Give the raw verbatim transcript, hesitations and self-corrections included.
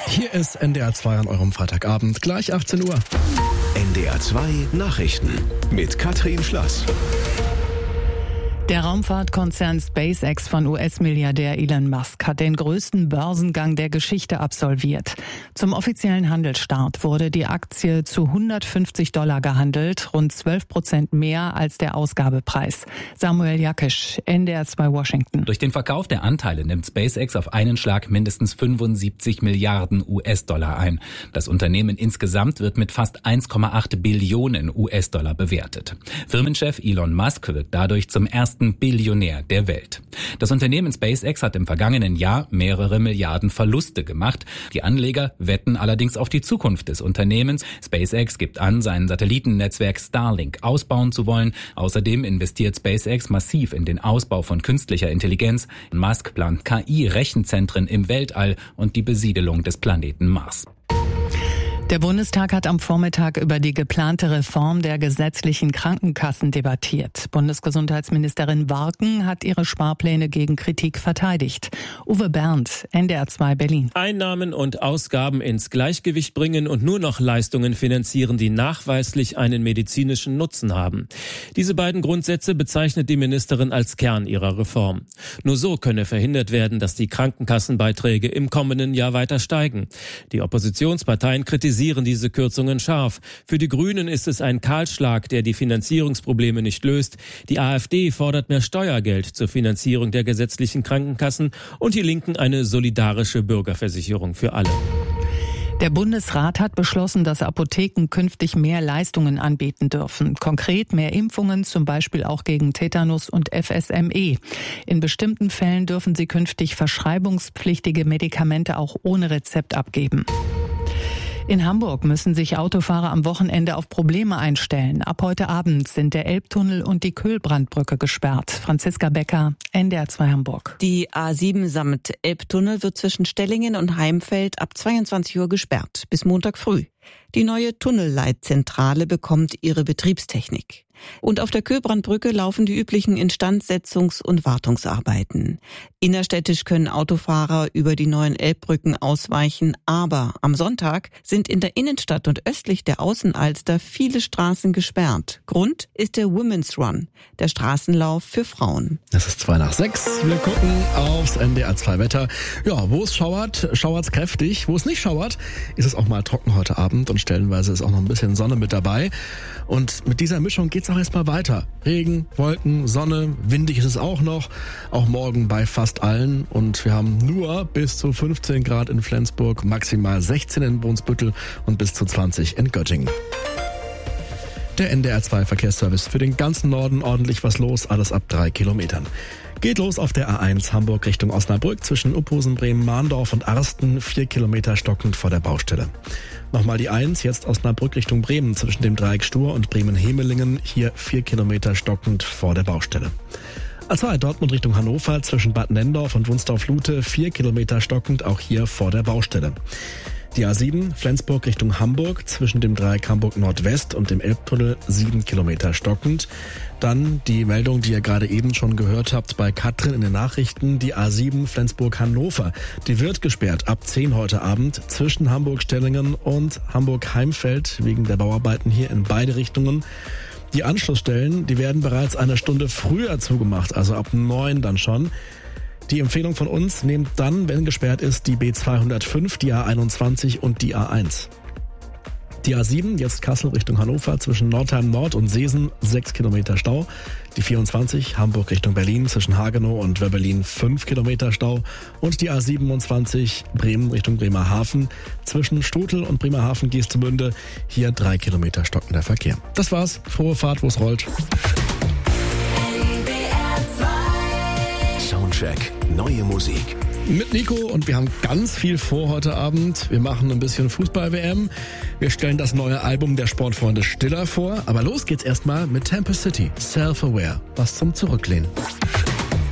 Hier ist N D R zwei an eurem Freitagabend, gleich achtzehn Uhr. N D R zwei Nachrichten mit Katrin Schlass. Der Raumfahrtkonzern SpaceX von U S-Milliardär Elon Musk hat den größten Börsengang der Geschichte absolviert. Zum offiziellen Handelsstart wurde die Aktie zu hundertfünfzig Dollar gehandelt, rund zwölf Prozent mehr als der Ausgabepreis. Samuel Jakisch, N D R zwei Washington. Durch den Verkauf der Anteile nimmt SpaceX auf einen Schlag mindestens fünfundsiebzig Milliarden U S-Dollar ein. Das Unternehmen insgesamt wird mit fast eins Komma acht Billionen U S-Dollar bewertet. Firmenchef Elon Musk wird dadurch zum ersten Billionär der Welt. Das Unternehmen SpaceX hat im vergangenen Jahr mehrere Milliarden Verluste gemacht. Die Anleger wetten allerdings auf die Zukunft des Unternehmens. SpaceX gibt an, sein Satellitennetzwerk Starlink ausbauen zu wollen. Außerdem investiert SpaceX massiv in den Ausbau von künstlicher Intelligenz. Musk plant K I-Rechenzentren im Weltall und die Besiedelung des Planeten Mars. Der Bundestag hat am Vormittag über die geplante Reform der gesetzlichen Krankenkassen debattiert. Bundesgesundheitsministerin Warken hat ihre Sparpläne gegen Kritik verteidigt. Uwe Berndt, N D R zwei Berlin. Einnahmen und Ausgaben ins Gleichgewicht bringen und nur noch Leistungen finanzieren, die nachweislich einen medizinischen Nutzen haben. Diese beiden Grundsätze bezeichnet die Ministerin als Kern ihrer Reform. Nur so könne verhindert werden, dass die Krankenkassenbeiträge im kommenden Jahr weiter steigen. Die Oppositionsparteien kritisieren diese Kürzungen scharf. Für die Grünen ist es ein Kahlschlag, der die Finanzierungsprobleme nicht löst. Die AfD fordert mehr Steuergeld zur Finanzierung der gesetzlichen Krankenkassen und die Linken eine solidarische Bürgerversicherung für alle. Der Bundesrat hat beschlossen, dass Apotheken künftig mehr Leistungen anbieten dürfen. Konkret mehr Impfungen, zum Beispiel auch gegen Tetanus und F S M E. In bestimmten Fällen dürfen sie künftig verschreibungspflichtige Medikamente auch ohne Rezept abgeben. In Hamburg müssen sich Autofahrer am Wochenende auf Probleme einstellen. Ab heute Abend sind der Elbtunnel und die Köhlbrandbrücke gesperrt. Franziska Becker, N D R zwei Hamburg. Die A sieben samt Elbtunnel wird zwischen Stellingen und Heimfeld ab zweiundzwanzig Uhr gesperrt, bis Montag früh. Die neue Tunnelleitzentrale bekommt ihre Betriebstechnik. Und auf der Köhlbrandbrücke laufen die üblichen Instandsetzungs- und Wartungsarbeiten. Innerstädtisch können Autofahrer über die neuen Elbbrücken ausweichen, aber am Sonntag sind in der Innenstadt und östlich der Außenalster viele Straßen gesperrt. Grund ist der Women's Run, der Straßenlauf für Frauen. Es ist zwei nach sechs. Wir gucken aufs N D R zwei Wetter. Ja, wo es schauert, schauert's kräftig. Wo es nicht schauert, ist es auch mal trocken heute Abend und stellenweise ist auch noch ein bisschen Sonne mit dabei. Und mit dieser Mischung geht's auch erstmal weiter. Regen, Wolken, Sonne, windig ist es auch noch. Auch morgen bei fast allen. Und wir haben nur bis zu fünfzehn Grad in Flensburg, maximal sechzehn in Brunsbüttel und bis zu zwanzig in Göttingen. Der N D R zwei Verkehrsservice für den ganzen Norden, ordentlich was los, alles ab drei Kilometern. Geht los auf der A eins Hamburg Richtung Osnabrück zwischen Uphusen, Bremen, Mahndorf und Arsten, vier Kilometer stockend vor der Baustelle. Nochmal die eins, jetzt Osnabrück Richtung Bremen zwischen dem Dreieck Stur und Bremen-Hemelingen, hier vier Kilometer stockend vor der Baustelle. A zwei Dortmund Richtung Hannover zwischen Bad Nenndorf und Wunstorf-Lute, vier Kilometer stockend, auch hier vor der Baustelle. Die A sieben, Flensburg Richtung Hamburg, zwischen dem Dreieck Hamburg Nordwest und dem Elbtunnel, sieben Kilometer stockend. Dann die Meldung, die ihr gerade eben schon gehört habt bei Katrin in den Nachrichten, die A sieben Flensburg-Hannover. Die wird gesperrt ab zehn heute Abend zwischen Hamburg-Stellingen und Hamburg-Heimfeld wegen der Bauarbeiten hier in beide Richtungen. Die Anschlussstellen, die werden bereits eine Stunde früher zugemacht, also ab neun dann schon. Die Empfehlung von uns, nehmt dann, wenn gesperrt ist, die B zweihundertfünf, die A einundzwanzig und die A eins. Die A sieben, jetzt Kassel Richtung Hannover, zwischen Nordheim Nord und Seesen, sechs Kilometer Stau. Die vierundzwanzig, Hamburg Richtung Berlin, zwischen Hagenow und Wöberlin, fünf Kilometer Stau. Und die A siebenundzwanzig, Bremen Richtung Bremerhaven, zwischen Strutel und Bremerhaven-Geestemünde, hier drei Kilometer stockender Verkehr. Das war's, frohe Fahrt, wo's rollt. Soundcheck, neue Musik. Mit Nico und wir haben ganz viel vor heute Abend. Wir machen ein bisschen Fußball-W M. Wir stellen das neue Album der Sportfreunde Stiller vor. Aber los geht's erstmal mit Tempest City, Self-Aware, was zum Zurücklehnen.